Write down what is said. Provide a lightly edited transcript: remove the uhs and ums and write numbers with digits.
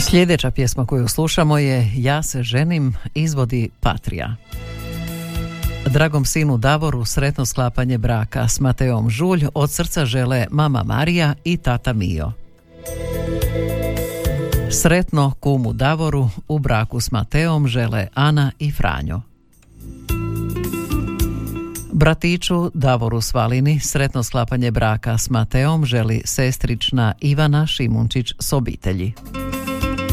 Sljedeća pjesma koju slušamo je Ja se ženim, izvodi Patrija. Dragom sinu Davoru sretno sklapanje braka s Mateom Žulj od srca žele mama Marija i tata Mio. Sretno kumu Davoru u braku s Mateom žele Ana i Franjo. Bratiću Davoru Svalini sretno sklapanje braka s Mateom želi sestrična Ivana Šimunčić s obitelji.